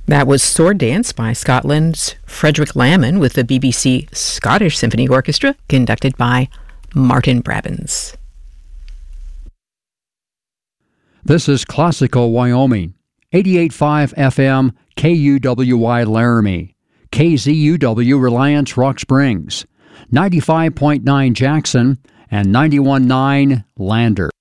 That was Sword Dance by Scotland's Frederick Lammon with the BBC Scottish Symphony Orchestra, conducted by Martin Brabbins. This is Classical Wyoming, 88.5 FM KUWY Laramie, KZUW Reliance Rock Springs, 95.9 Jackson, and 91.9 Lander.